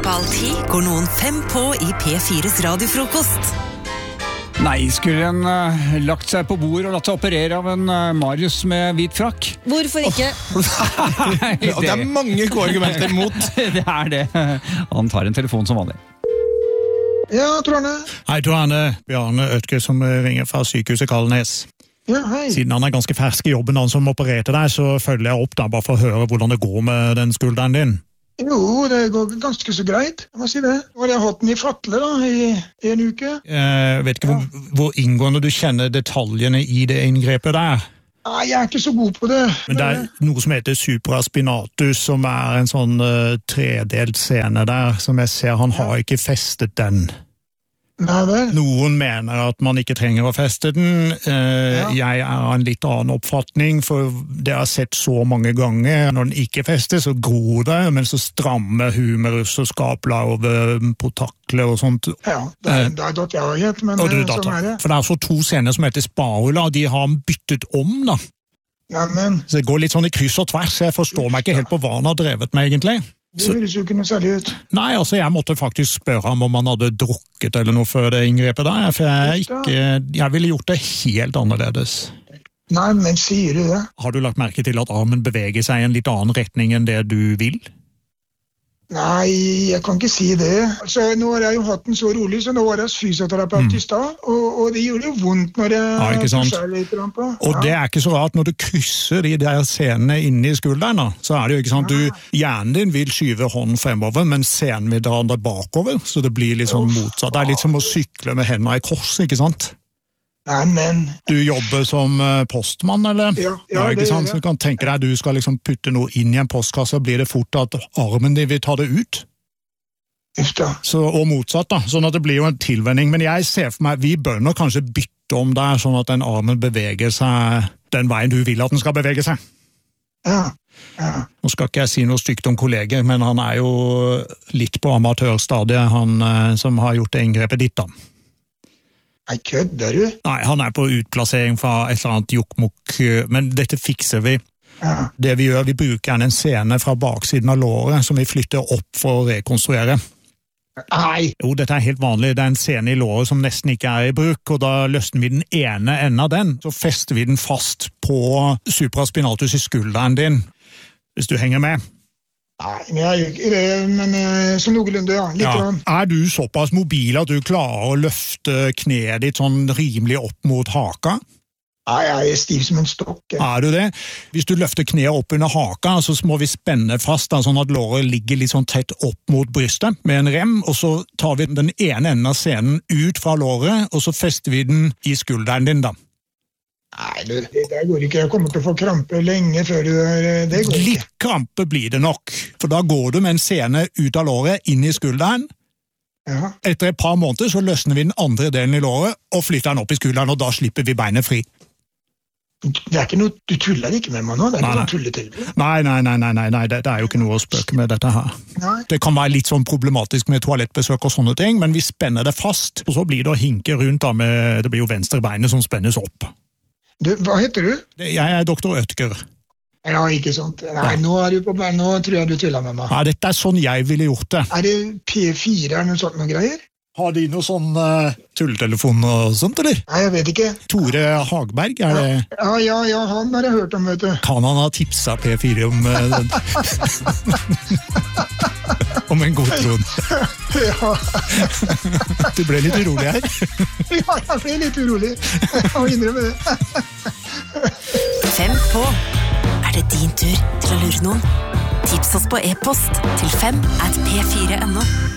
På 9:30 går noen 5 på I P4s radiofrokost. Nei, skulle en lagt seg på bord og latt seg operere av en Marius med hvit frakk? Hvorfor ikke? Det mange gode argumenter mot. Det det. Han tar en telefon som vanlig. Ja, Trane. Hei, Trane. Bjarne Ødke som ringer fra sykehuset Kalnes. Ja, hei. Siden han ganske fersk I jobben, han som opererte deg, så følger jeg opp da, bare for å høre hvordan det går med den skulderen din. Jo, det går ganske så greit, jeg må si det. Nå har jeg hatt den I fatle da, I en uke. Jeg vet ikke hvor inngående du kjenner detaljene I det inngrepet der. Nei, jeg ikke så god på det. Men det noe som heter supraspinatus, som en sånn tredelt scene der, som jeg ser han har ikke festet den. Nei, vel? Noen mener at man ikke trenger å feste den. Jeg av en litt annen oppfatning, for det har jeg sett så mange ganger. Når den ikke festes, så gror det, men så strammer humerus og skaplarve, potakler og sånt. Ja, det dott jeg helt, men sånn det. For det så 2 scener som heter Sparula, de har byttet om da. Ja, men... Så det går litt sånn I kryss og tvers, jeg forstår meg ikke helt på hva han har drevet med egentlig. Det høres jo ikke noe særlig ut. Nei, altså jeg måtte faktisk spørre ham om han hadde drukket eller noe før det inngrepet der, for jeg ville gjort det helt annerledes. Nei, men sier du det? Har du lagt merke til at armen beveger seg I en litt annen retning enn det du vil? Nei, jeg kan ikke si det. Altså, nå har jeg jo hatt den så rolig, så nå var jeg fysioterapeut I stad, og det gjør jo vondt når jeg pusher litt på. Og det ikke så rart når du krysser de der scenene inne I skulderen, da. Så det jo ikke sant, hjernen din vil skyve hånden fremover, men scenen vil dra deg bakover, så det blir litt sånn motsatt. Det litt som å sykle med hendene I kors, ikke sant? Nei, men... Du jobber som postmann, eller? Ja, ikke sant? Så du kan tenke deg, du skal liksom putte noe inn I en postkasse, blir det fort at armen din vil ta det ut? Just da. Så, og motsatt da, sånn at det blir jo en tilvenning. Men jeg ser for meg, vi bør nok kanskje bytte om der, sånn at den armen beveger seg den veien du vil at den skal bevege seg. Ja. Nå skal ikke jeg si noe stygt om kolleger, men han jo litt på amatørstadiet, han som har gjort det inngrepet ditt da. Nei, kødder du? Nei, han på utplassering fra et eller annet jokkmokk, men dette fikser vi. Ja. Det vi gjør, vi bruker en scene fra baksiden av låret som vi flytter opp for å rekonstruere. Nei! Jo, dette helt vanlig. Det en scene I låret som nesten ikke I bruk, og da løsner vi den ene enden av den, så fester vi den fast på supraspinatus I skulderen din, hvis du henger med. Nei, men så noenlunde, ja. Litt grann. Du såpass mobil at du klarer å løfte kneet ditt sånn rimelig opp mot haka? Nei, jeg stiv som en stokk. Du det? Hvis du løfter kneet opp under haka, så må vi spenne fast, da, sånn at låret ligger litt sånn tett opp mot brystet med en rem, og så tar vi den ene enden av scenen ut fra låret, og så fester vi den I skulderen din da. Nei, det der går ikke. Jeg kommer til å få krampe lenge før det går ikke. Litt krampe blir det nok, for da går du med en scene ut av låret inn I skulderen. Ja. Etter et par måneder så løsner vi den andre delen I låret og flytter den opp I skulderen, og da slipper vi beinet fri. Det ikke noe, du tuller ikke med meg nå, det ikke noe tulletilbud. Nei, det jo ikke noe å spøke med dette her. Nei. Det kan være litt sånn problematisk med toalettbesøk og sånne ting, men vi spenner det fast, og så blir det å hinke rundt da med, det blir jo venstre beinet som spennes opp. Du, hva heter du? Jeg doktor Ødker. Ja, ikke sant. Nei, nå du på meg, nå tror jeg du tuller med meg. Ja, dette sånn jeg ville gjort det. Det P4 noe sånt noe greier? Har de noe sånn tulletelefon og sånt, eller? Nei, jeg vet ikke. Tore Hagberg, det? Ja, han har jeg hørt om, vet du. Kan han ha tipset P4 om om en god tron? Ja. Du ble litt urolig her. Ja, jeg ble litt urolig. Jeg må innrømme det. 5 på. Det din tur til å lure noen? Tips oss på e-post til 5@p4.no.